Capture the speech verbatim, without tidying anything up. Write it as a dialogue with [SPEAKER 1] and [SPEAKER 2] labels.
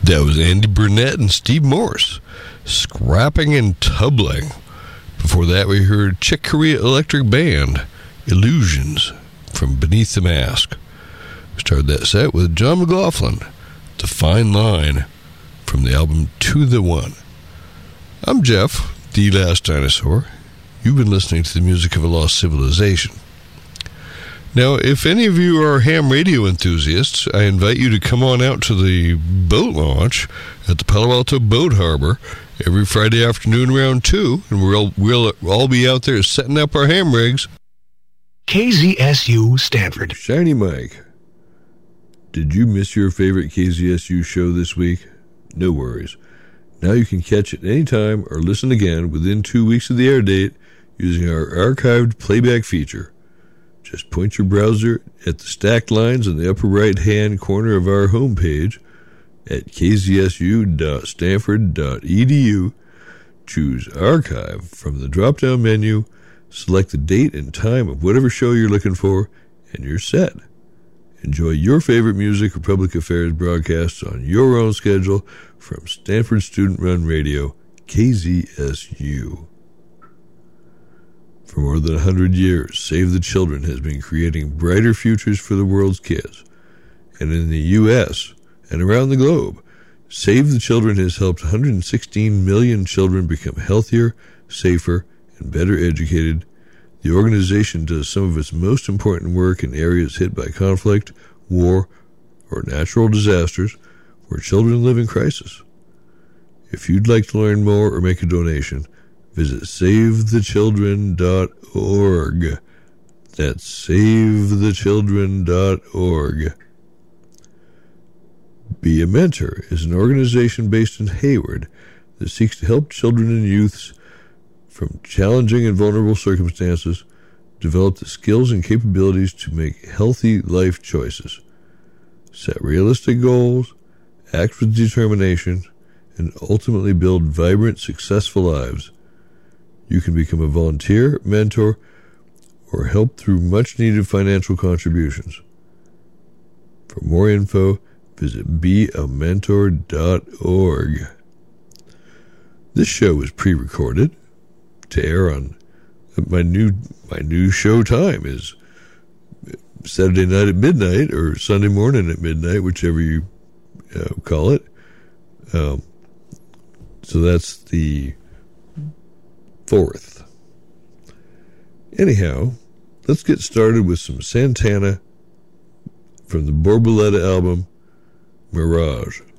[SPEAKER 1] That was Andy Burnett and Steve Morse, Scrapping and Tubbling. Before that, we heard Chick Corea Electric Band, Illusions, from Beneath the Mask. We started that set with John McLaughlin, The Fine Line, from the album To The One. I'm Jeff, the Last Dinosaur. You've been listening to the music of a lost civilization. Now, if any of you are ham radio enthusiasts, I invite you to come on out to the boat launch at the Palo Alto Boat Harbor every Friday afternoon around two, and we'll, we'll all be out there setting up our ham rigs.
[SPEAKER 2] K Z S U Stanford.
[SPEAKER 1] Shiny Mike, did you miss your favorite K Z S U show this week? No worries. Now you can catch it anytime or listen again within two weeks of the air date using our archived playback feature. Just point your browser at the stacked lines in the upper right-hand corner of our homepage at k z s u dot stanford dot e d u, choose Archive from the drop-down menu, select the date and time of whatever show you're looking for, and you're set. Enjoy your favorite music or public affairs broadcasts on your own schedule from Stanford Student-Run Radio, K Z S U. For more than one hundred years, Save the Children has been creating brighter futures for the world's kids. And in the U S and around the globe, Save the Children has helped one hundred sixteen million children become healthier, safer, and better educated. The organization does some of its most important work in areas hit by conflict, war, or natural disasters where children live in crisis. If you'd like to learn more or make a donation, visit save the children dot org. That's save the children dot org. Be a Mentor is an organization based in Hayward that seeks to help children and youths from challenging and vulnerable circumstances develop the skills and capabilities to make healthy life choices, set realistic goals, act with determination, and ultimately build vibrant, successful lives. You can become a volunteer, mentor, or help through much-needed financial contributions. For more info, visit be a mentor dot org. This show is pre-recorded to air on my new my new show time is Saturday night at midnight or Sunday morning at midnight, whichever you uh, call it. Um, so that's the fourth. Anyhow, let's get started with some Santana from the Borboleta album, Mirage.